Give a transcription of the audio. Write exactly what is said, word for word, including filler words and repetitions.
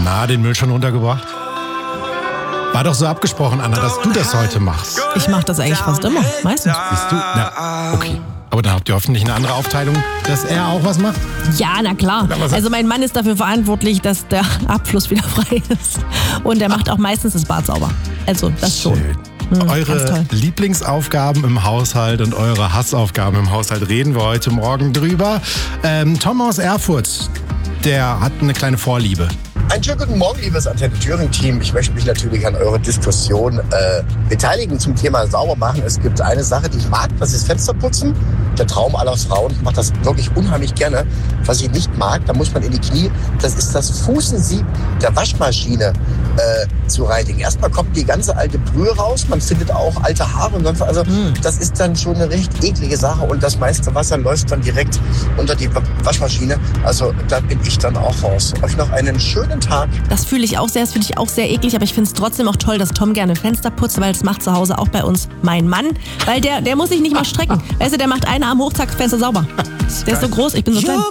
Na, den Müll schon runtergebracht? War doch so abgesprochen, Anna, dass du das heute machst. Ich mache das eigentlich fast immer, meistens. Siehst du? Na, okay. Aber dann habt ihr hoffentlich eine andere Aufteilung, dass er auch was macht? Ja, na klar. Also mein Mann ist dafür verantwortlich, dass der Abfluss wieder frei ist. Und er macht auch meistens das Bad sauber. Also das schon. Schön. Eure Lieblingsaufgaben im Haushalt und eure Hassaufgaben im Haushalt reden wir heute Morgen drüber. Ähm, Tom aus Erfurt, der hat eine kleine Vorliebe. Einen schönen guten Morgen, liebes Antenne Thüringen-Team. Ich möchte mich natürlich an eurer Diskussion äh, beteiligen zum Thema Saubermachen. Es gibt eine Sache, die ich mag, das ist Fensterputzen. Der Traum aller Frauen. Ich mache das wirklich unheimlich gerne. Was ich nicht mag, da muss man in die Knie, das ist das Fußensieb der Waschmaschine äh, zu reinigen. Erstmal kommt die ganze alte Brühe raus, man findet auch alte Haare und sonst was. Also mm. das ist dann schon eine recht eklige Sache und das meiste Wasser läuft dann direkt unter die Waschmaschine. Also da bin ich dann auch raus. Euch noch einen schönen Tag. Das fühle ich auch sehr, das finde ich auch sehr eklig, aber ich finde es trotzdem auch toll, dass Tom gerne Fenster putzt, weil das macht zu Hause auch bei uns mein Mann, weil der, der muss sich nicht mal strecken. Weißt du, der macht einen Arm hoch, zack, Fenster sauber. Der ist so groß, ich bin so klein.